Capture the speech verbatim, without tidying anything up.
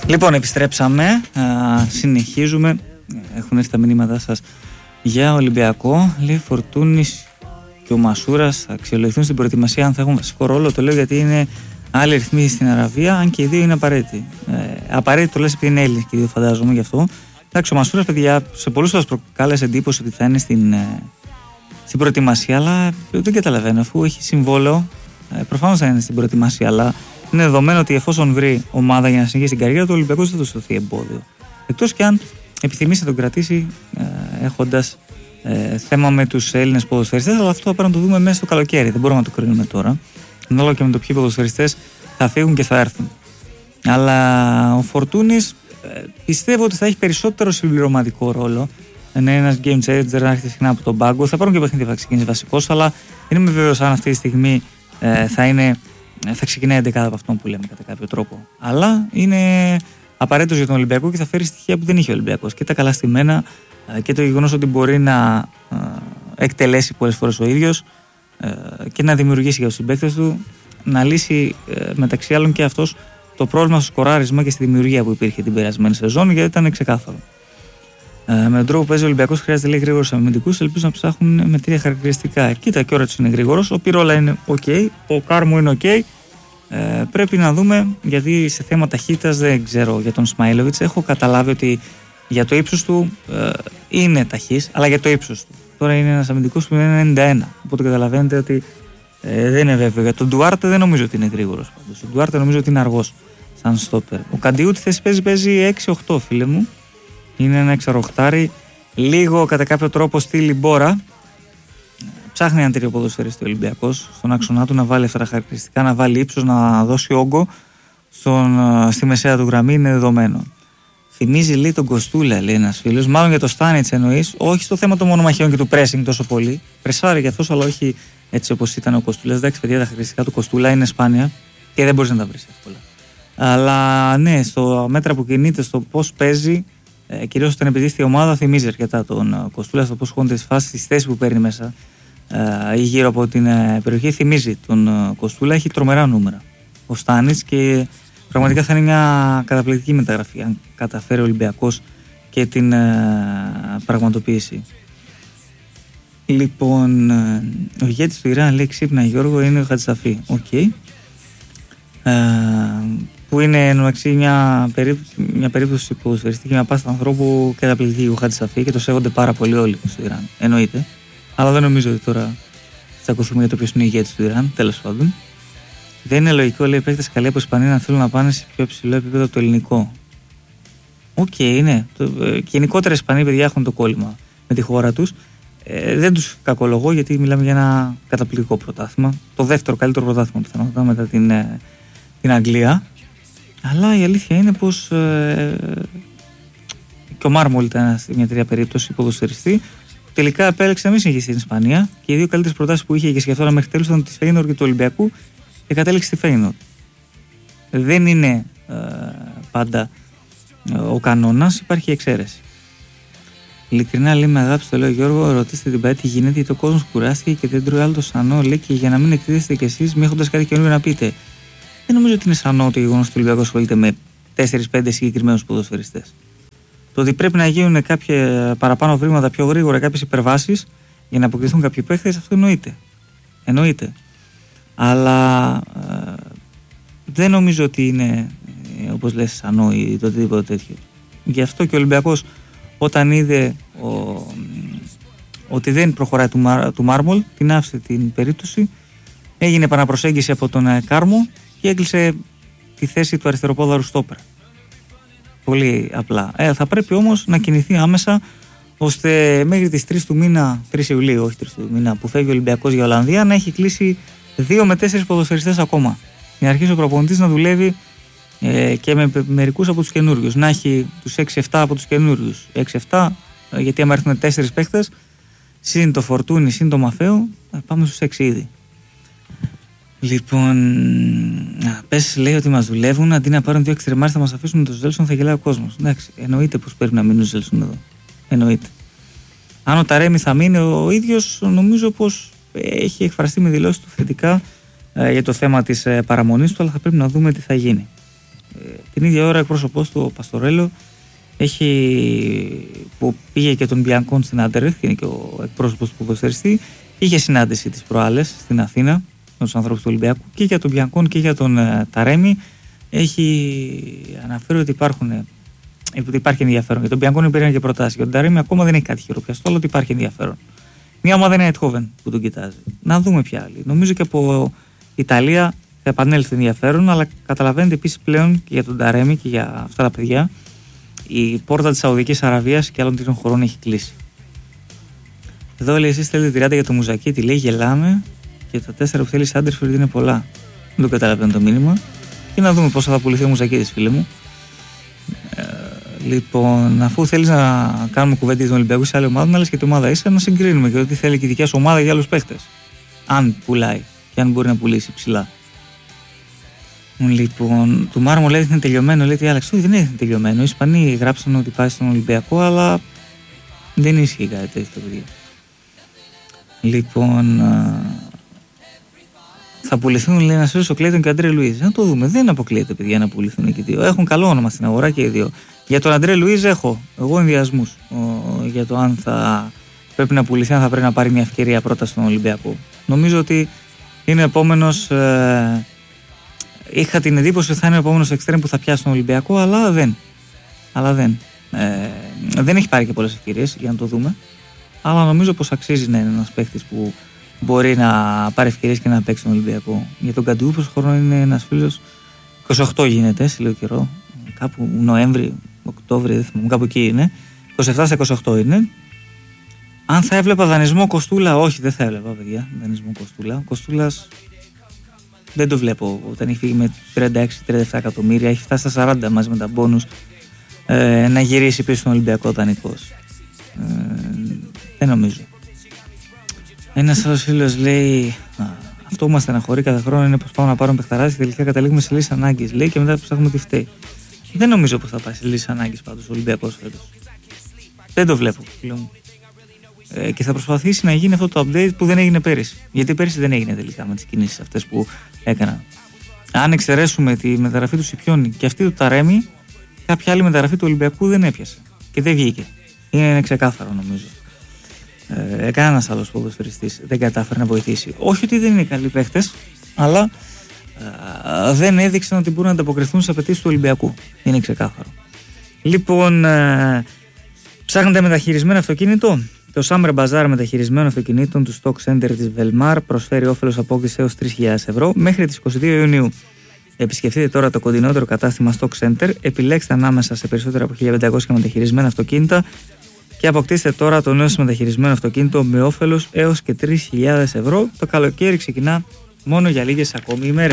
Λοιπόν, επιστρέψαμε. Α, συνεχίζουμε. Έχουν έρθει τα μηνύματά σας για Ολυμπιακό. Λέει Φορτούνης και ο Μασούρας θα αξιολογηθούν στην προετοιμασία αν θα έχουν βασικό ρόλο. Το λέω γιατί είναι άλλοι ρυθμοί στην Αραβία, αν και οι δύο είναι απαραίτητοι. Ε, απαραίτητο το λες επειδή είναι Έλληνες και οι δύο, φαντάζομαι γι' αυτό. Εντάξει, ο Μασούρας, παιδιά, σε πολλούς θα προκάλεσε εντύπωση ότι θα είναι στην, ε, στην προετοιμασία, αλλά δεν καταλαβαίνω, αφού έχει συμβόλαιο. Ε, προφανώς θα είναι στην προετοιμασία, αλλά είναι δεδομένο ότι εφόσον βρει ομάδα για να συνεχίσει την καριέρα του, ο Ολυμπιακός δεν θα του δοθεί εμπόδιο. Εκτός και αν επιθυμήσει να τον κρατήσει ε, έχοντας ε, θέμα με τους Έλληνες ποδοσφαιριστές, αλλά αυτό θα πρέπει να το δούμε μέσα στο καλοκαίρι. Δεν μπορούμε να το κρίνουμε τώρα. Ανάλογα και με το ποιοι ποδοσφαιριστές θα φύγουν και θα έρθουν. Αλλά ο Φορτούνης ε, πιστεύω ότι θα έχει περισσότερο συμπληρωματικό ρόλο. Είναι ένας game changer, να έρχεται συχνά από τον πάγκο. Θα πάρουν και παιχνίδι, θα ξεκινήσει βασικός, αλλά δεν είμαι βέβαιος αν αυτή τη στιγμή ε, θα, είναι, θα ξεκινάει εντεκάδα από αυτόν που λέμε κατά κάποιο τρόπο. Αλλά είναι απαραίτητος για τον Ολυμπιακό και θα φέρει στοιχεία που δεν είχε ο Ολυμπιακός. Και τα καλά στημένα ε, και το γεγονός ότι μπορεί να ε, εκτελέσει πολλές φορές ο ίδιος ε, και να δημιουργήσει για τους συμπαίκτες του, να λύσει ε, μεταξύ άλλων και αυτός το πρόβλημα στο σκοράρισμα και στη δημιουργία που υπήρχε την περασμένη σεζόν, γιατί ήταν ξεκάθαρο. Ε, με τον τρόπο που παίζει ο Ολυμπιακός χρειάζεται λίγο γρήγορους αμυντικούς, ελπίζω να ψάχνουν με τρία χαρακτηριστικά. Κοίτα, και ο Ράτσος είναι γρήγορος, ο Πυρόλα είναι ok, ο Κάρμο είναι ok. Ε, πρέπει να δούμε, γιατί σε θέμα ταχύτητας δεν ξέρω για τον Σμαίλοβιτς. Έχω καταλάβει ότι για το ύψος του ε, είναι ταχύς, αλλά για το ύψος του. Τώρα είναι ένας αμυντικός που είναι ενενήντα ένα, οπότε καταλαβαίνετε ότι ε, δεν είναι βέβαιο. Για τον Ντουάρτε δεν νομίζω ότι είναι γρήγορος. Ο Ντουάρτε νομίζω ότι είναι αργός σαν στόπερ. Ο Καντιού τη θέση παίζει, παίζει έξι οκτώ, φίλε μου. Είναι ένα εξαροχτάρι, λίγο κατά κάποιο τρόπο στυλ Μπόρα. Ψάχνει έναν τέτοιο ποδοσφαιριστή ο Ολυμπιακός στον άξονα του, να βάλει αυτά τα χαρακτηριστικά, να βάλει ύψος, να δώσει όγκο στον, στη μεσαία του γραμμή, είναι δεδομένο. Θυμίζει λέει τον Κοστούλα, λέει ένας φίλος, μάλλον για το Στάνιτς εννοείς, όχι στο θέμα των μονομαχιών και του pressing τόσο πολύ. Πρεσάρει για αυτός, αλλά όχι έτσι όπως ήταν ο Κοστούλας. Εντάξει, παιδιά, τα χαρακτηριστικά του Κοστούλα είναι σπάνια και δεν μπορείς να τα βρεις εύκολα. Αλλά ναι, στο μέτρα που κινείται, στο πώς παίζει, ε, κυρίως όταν επιδείχθη η ομάδα, θυμίζει αρκετά τον uh, Κοστούλα, στο πώς χώνεται τις φάσεις, τις θέσεις που παίρνει μέσα uh, ή γύρω από την uh, περιοχή. Θυμίζει τον uh, Κοστούλα, έχει τρομερά νούμερα ο Στάνιτς και πραγματικά θα είναι μια καταπληκτική μεταγραφή αν καταφέρει ο Ολυμπιακός και την uh, πραγματοποίηση. Λοιπόν, uh, ο ηγέτης του Ιράν λέει ξύπνα Γιώργο, είναι ο Χατζησαφή. Οκ. Okay. Uh, που είναι εννοεξή μια, περί... μια περίπτωση που σφαιριστεί και μια πάστα ανθρώπου καταπληκτική ο Χατζησαφή και το σέβονται πάρα πολύ όλοι στο Ιράν. Εννοείται. Αλλά δεν νομίζω ότι τώρα θα ακουθούμε για το ποιος είναι ο ηγέτης του Ιράν. Τέλος πάντων. Δεν είναι λογικό, λέει, οι παίκτες καλοί από Ισπανία να θέλουν να πάνε σε πιο ψηλό επίπεδο από το ελληνικό. Οκ, okay, ναι. Το... Γενικότερα οι Ισπανοί, παιδιά, έχουν το κόλλημα με τη χώρα τους. Ε, δεν τους κακολογώ, γιατί μιλάμε για ένα καταπληκτικό πρωτάθλημα. Το δεύτερο καλύτερο πρωτάθλημα πιθανότατα μετά την, ε, την Αγγλία. Αλλά η αλήθεια είναι πως ε, και ο Μάρμολ ήταν μια τέτοια περίπτωση ποδοσφαιριστή. Τελικά επέλεξε να μην συνεχίσει στην Ισπανία και οι δύο καλύτερες προτάσεις που είχε και σκεφτόταν μέχρι τέλους ήταν τη Φέινορ και του Ολυμπιακού και κατέληξε στη Φέινορ. Δεν είναι ε, πάντα ε, ο κανόνας, υπάρχει εξαίρεση. Ειλικρινά, λέει με αγάπη, το λέω Γιώργο, ρωτήστε την Πατή τι γίνεται, γιατί ο κόσμος κουράστηκε και δεν τρώει άλλο το σανό, λέει, και για να μην εκτίθεστε κι εσείς, μη έχοντας κάτι καινούργιο να πείτε. Δεν νομίζω ότι είναι σανό το γεγονός ότι ο Ολυμπιακός ασχολείται με τέσσερα πέντε συγκεκριμένους ποδοσφαιριστές. Το ότι πρέπει να γίνουν κάποια παραπάνω βήματα πιο γρήγορα, κάποιες υπερβάσεις για να αποκτηθούν κάποιοι παίχτες, αυτό εννοείται. Εννοείται. Αλλά ε, δεν νομίζω ότι είναι ε, όπως λες σανό ή το οτιδήποτε τέτοιο. Γι' αυτό και ο Ολυμπιακός, όταν είδε ο, ότι δεν προχωράει του, Μάρ, του Μάρμολ, την άφησε την περίπτωση, έγινε επαναπροσέγγιση από τον ε, Κάρμο και έκλεισε τη θέση του αριστεροπόδαρου στόπερ. Πολύ απλά. Ε, θα πρέπει όμως να κινηθεί άμεσα, ώστε μέχρι τις τρεις του μήνα, τρεις Ιουλίου, όχι τρεις του μήνα, που φεύγει ο Ολυμπιακός για Ολλανδία, να έχει κλείσει δύο με τέσσερις ποδοσφαιριστές ακόμα. Για να αρχίσει ο προπονητής να δουλεύει ε, και με μερικούς από τους καινούριους. Να έχει τους έξι εφτά από τους καινούριους. έξι εφτά, ε, γιατί άμα έρθουν τέσσερις παίχτες, συν το Φορτούνι, συν το Μαφέο, ε, πάμε στους έξι ήδη. Λοιπόν, πες, λέει ότι μας δουλεύουν, αντί να πάρουν δύο εξτρεμάρες θα μας αφήσουν το Ζέλσον, θα γελάει ο κόσμος. Εντάξει, εννοείται πως πρέπει να μείνουν Ζέλσον εδώ. Εννοείται. Αν ο Ταρέμι θα μείνει ο ίδιος, νομίζω πως έχει εκφραστεί με δηλώσεις του θετικά ε, για το θέμα της ε, παραμονής του, αλλά θα πρέπει να δούμε τι θα γίνει. Την ίδια ώρα εκπρόσωπός του, ο Παστορέλο, έχει, που πήγε και τον Μπιανκόν στην Άντερλεχτ, είναι και ο εκπρόσωπος του ποδοσφαιριστή, είχε συνάντηση τις προάλλες στην Αθήνα με τους ανθρώπους του Ολυμπιακού, και για τον Μπιανκόν και για τον uh, Ταρέμι έχει αναφέρει ότι υπάρχουν, ότι υπάρχει ενδιαφέρον. Για τον Μπιανκόν υπήρχαν και προτάσεις, για τον Ταρέμι ακόμα δεν έχει κάτι χειροπιαστό, αλλά ότι υπάρχει ενδιαφέρον. Μια ομάδα είναι η Αιτχόβεν που τον κοιτάζει. Να δούμε ποια άλλη. Νομίζω και από Ιταλία θα επανέλθει ενδιαφέρον, αλλά καταλαβαίνετε επίσης πλέον και για τον Ταρέμι και για αυτά τα παιδιά, η πόρτα της Σαουδικής Αραβίας και άλλων τρίτων χωρών έχει κλείσει. Εδώ λέει: εσείς θέλετε τριάντα για το Μουζακί, τι λέει, γελάμε, και τα τέσσερα που θέλει Σάντερφιλντ είναι πολλά. Δεν το καταλαβαίνω το μήνυμα. Και να δούμε πόσο θα πουληθεί ο Μουζακίτης, φίλε μου. Ε, λοιπόν, αφού θέλεις να κάνουμε κουβέντα για τον Ολυμπιακό σε άλλη ομάδα, να λες και τη ομάδα είσαι, να συγκρίνουμε και ότι θέλει και η δικιά σου ομάδα για άλλους παίχτες. Αν πουλάει και αν μπορεί να πουλήσει ψηλά. Λοιπόν, του Μάρμο λέει ότι είναι τελειωμένο. Λέει τι άλλαξε. Όχι, δεν είναι τελειωμένο. Οι Ισπανοί γράψαν ότι πάει στον Ολυμπιακό, αλλά δεν ισχύει κάτι τέτοιο, παιδιά. Λοιπόν, θα πουληθούν, λέει, ένα ο Κλέιτον και ο Αντρέ Λουίζ. Να το δούμε. Δεν αποκλείεται, παιδιά, να πουληθούν και οι δύο. Έχουν καλό όνομα στην αγορά και οι δύο. Για τον Αντρέ Λουίζ έχω εγώ ενδιασμούς. Για το αν θα πρέπει να πουληθεί, αν θα πρέπει να πάρει μια ευκαιρία πρώτα στον Ολυμπιακό. Νομίζω ότι είναι επόμενος. Ε, είχα την εντύπωση ότι θα είναι ο επόμενος εξτρέμ που θα πιάσει τον Ολυμπιακό, αλλά δεν. Αλλά δεν. Ε, δεν έχει πάρει και πολλές ευκαιρίες για να το δούμε. Αλλά νομίζω πως αξίζει να είναι ένας παίκτης που μπορεί να πάρει ευκαιρίες και να παίξει τον Ολυμπιακό. Για τον Καντού, πόσο χρόνο είναι ένας φίλος, είκοσι οκτώ γίνεται σε λίγο καιρό. Κάπου Νοέμβρη, Οκτώβρη, δεν θυμάμαι, κάπου εκεί είναι. είκοσι επτά στα είκοσι οκτώ είναι. Αν θα έβλεπα δανεισμό Κοστούλα, όχι, δεν θα έβλεπα, παιδιά. Δανεισμό Κοστούλα. Ο Κοστούλας δεν το βλέπω. Όταν έχει φύγει με τριάντα έξι τριάντα επτά εκατομμύρια, έχει φτάσει στα σαράντα μαζί με τα μπόνους, ε, να γυρίσει πίσω στον Ολυμπιακό δανεικός. Ε, δεν νομίζω. Ένας άλλος φίλος λέει: α, αυτό που μας στεναχωρεί κάθε χρόνο είναι πως πάμε να πάρουμε παιχταράδες και τελικά καταλήγουμε σε λύσεις ανάγκης. Λέει και μετά ψάχνουμε τι φταίει. Δεν νομίζω πως θα πάει σε λύσεις ανάγκης πάντως ο Ολυμπιακός φέτος. Δεν το βλέπω, φίλο μου. Ε, και θα προσπαθήσει να γίνει αυτό το update που δεν έγινε πέρυσι. Γιατί πέρυσι δεν έγινε τελικά με τις κινήσεις αυτές που έκαναν. Αν εξαιρέσουμε τη μεταγραφή του Σιπιόνι και αυτή του Ταρέμι, κάποια άλλη μεταγραφή του Ολυμπιακού δεν έπιασε. Και δεν βγήκε. Είναι ξεκάθαρο, νομίζω. Ε, κανένας άλλος ποδοσφαιριστής δεν κατάφερε να βοηθήσει. Όχι ότι δεν είναι καλοί παίχτες, αλλά ε, δεν έδειξαν ότι μπορούν να ανταποκριθούν στις απαιτήσεις του Ολυμπιακού. Είναι ξεκάθαρο. Λοιπόν, ε, ψάχνετε μεταχειρισμένο αυτοκίνητο. Το Summer Bazaar μεταχειρισμένων αυτοκινήτων του Stock Center της Velmar προσφέρει όφελος απόκτησης έως τρεις χιλιάδες ευρώ μέχρι τις είκοσι δύο Ιουνίου. Επισκεφτείτε τώρα το κοντινότερο κατάστημα Stock Center, επιλέξτε ανάμεσα σε περισσότερα από χίλια πεντακόσια μεταχειρισμένα αυτοκίνητα και αποκτήστε τώρα το νέο σας μεταχειρισμένο αυτοκίνητο με όφελος έως και τρεις χιλιάδες ευρώ. Το καλοκαίρι ξεκινά μόνο για λίγες ακόμη ημέρες.